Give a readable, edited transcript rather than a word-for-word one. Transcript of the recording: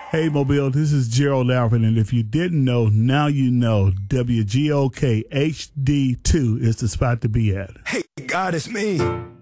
Hey, Mobile, this is Gerald Alfred, and if you didn't know, now you know. WGOK HD2 is the spot to be at. Hey, God, it's me.